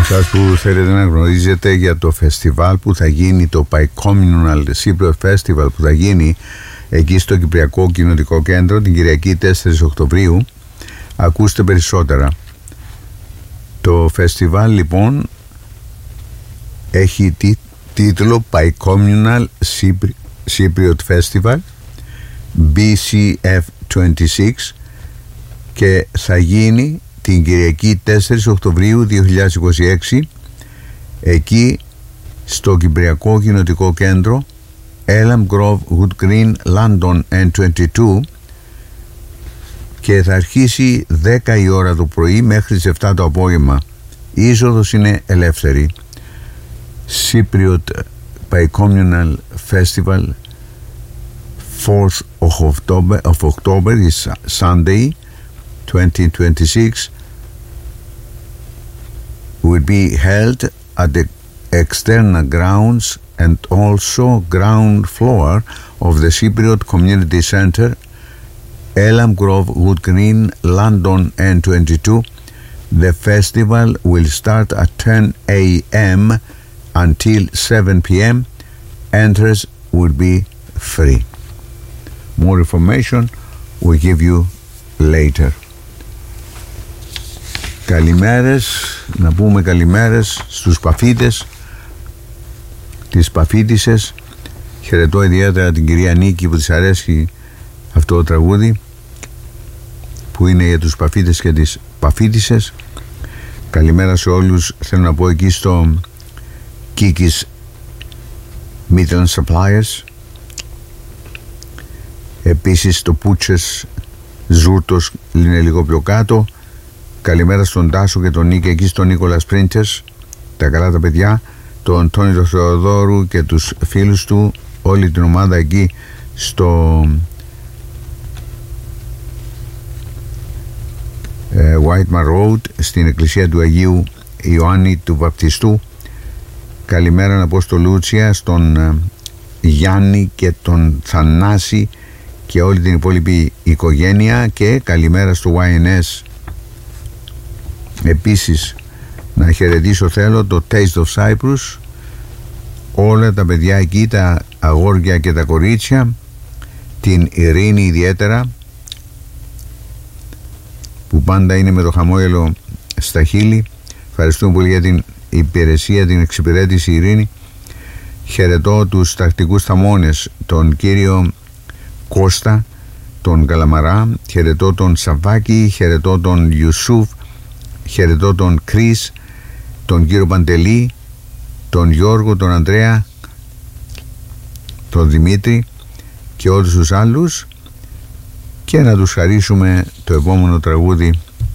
Σας που θέλετε να γνωρίζετε για το φεστιβάλ που θα γίνει, το Bicommunal Cypriot Festival που θα γίνει εκεί στο Κυπριακό Κοινοτικό Κέντρο την Κυριακή 4 Οκτωβρίου, ακούστε περισσότερα. Το φεστιβάλ λοιπόν έχει τίτλο Bicommunal Cypriot Festival BCF26 και θα γίνει την Κυριακή 4 Οκτωβρίου 2026 εκεί στο Κυπριακό Κοινοτικό Κέντρο Elm Grove Wood Green London N22 και θα αρχίσει 10 η ώρα το πρωί μέχρι τις 7 το απόγευμα. Η είσοδος είναι ελεύθερη. Cypriot Bicommunal Festival 4th of October is Sunday 2026 will be held at the external grounds and also ground floor of the Cypriot Community Center, Elm Grove Wood Green, London N22. The festival will start at 10 a.m. until 7 p.m. Entrance will be free. More information we give you later. Καλημέρες, να πούμε καλημέρες στους παφίτες, τις παφίτισσες. Χαιρετώ ιδιαίτερα την κυρία Νίκη που της αρέσει αυτό το τραγούδι που είναι για τους παφίτες και τις παφίτισσες. Καλημέρα σε όλους, θέλω να πω εκεί στο Kikis Midland Suppliers, επίσης το Πούτσες Ζούρτος είναι λίγο πιο κάτω. Καλημέρα στον Τάσο και τον Νίκη εκεί στο Νίκολας Printers, τα καλά τα παιδιά, τον Αντώνη τον Θεοδόρου και τους φίλους του, όλη την ομάδα εκεί στο Whitemar Road στην εκκλησία του Αγίου Ιωάννη του Βαπτιστού. Καλημέρα να πω στο Λούτσια, στον Γιάννη και τον Θανάση και όλη την υπόλοιπη οικογένεια και καλημέρα στο YNS. Επίσης να χαιρετήσω θέλω το Taste of Cyprus, όλα τα παιδιά εκεί, τα αγόρια και τα κορίτσια, την Ειρήνη ιδιαίτερα που πάντα είναι με το χαμόγελο στα χείλη. Ευχαριστούμε πολύ για την υπηρεσία, την εξυπηρέτηση Ειρήνη. Χαιρετώ τους τακτικούς θαμώνες, τον κύριο Κώστα, τον Καλαμαρά, χαιρετώ τον Σαββάκη, χαιρετώ τον Ιουσούφ, χαιρετώ τον Κρίς, τον κύριο Παντελή, τον Γιώργο, τον Ανδρέα, τον Δημήτρη και όλους τους άλλους και να τους χαρίσουμε το επόμενο τραγούδι